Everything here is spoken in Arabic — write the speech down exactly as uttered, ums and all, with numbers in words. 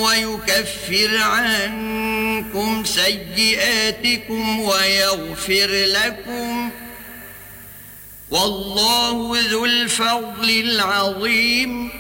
ويكفر عنكم سيئاتكم ويغفر لكم، والله ذو الفضل العظيم.